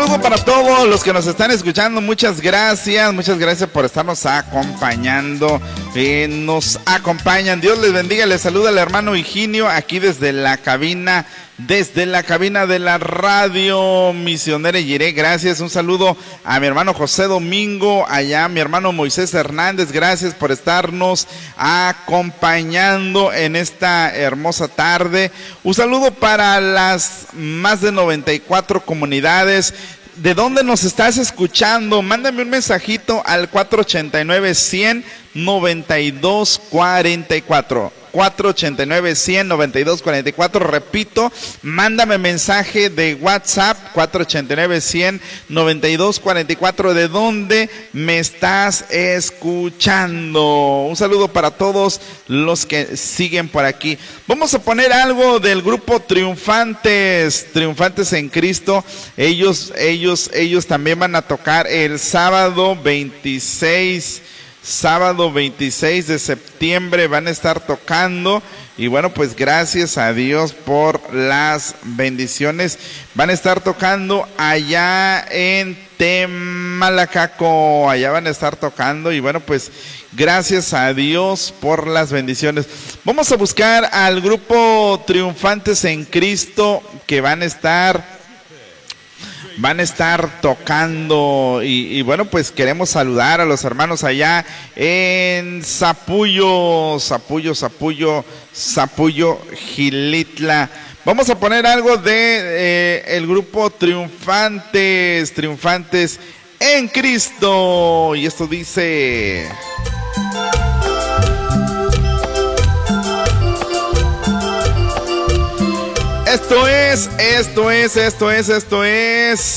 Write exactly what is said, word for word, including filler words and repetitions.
saludo para todos los que nos están escuchando. Muchas gracias, muchas gracias por estarnos acompañando. Eh, nos acompañan. Dios les bendiga. Les saluda el hermano Higinio aquí desde la cabina, desde la cabina de la radio Misionera Jiré. Gracias. Un saludo a mi hermano José Domingo, allá mi hermano Moisés Hernández. Gracias por estarnos acompañando en esta hermosa tarde. Un saludo para las más de noventa y cuatro comunidades. ¿De dónde nos estás escuchando? Mándame un mensajito al cuatro ochenta y nueve, cien, noventa y dos cuarenta y cuatro. cuatro ochenta y nueve, cien, noventa y dos cuarenta y cuatro. Repito, mándame mensaje de WhatsApp cuatro ochenta y nueve, cien, noventa y dos cuarenta y cuatro. ¿De dónde me estás escuchando? Un saludo para todos los que siguen por aquí. Vamos a poner algo del grupo Triunfantes, Triunfantes en Cristo. Ellos, ellos, ellos también van a tocar el sábado veintiséis. Sábado veintiséis de septiembre van a estar tocando. Y bueno, pues gracias a Dios por las bendiciones. Van a estar tocando allá en Temalacaco. Allá van a estar tocando. Y bueno, pues gracias a Dios por las bendiciones. Vamos a buscar al grupo Triunfantes en Cristo que van a estar... Van a estar tocando y, y bueno, pues queremos saludar a los hermanos allá en Zapullo, Zapullo, Zapullo, Zapullo, Gilitla. Vamos a poner algo de eh, el grupo Triunfantes, Triunfantes en Cristo. Y esto dice... Esto es, esto es, esto es, esto es...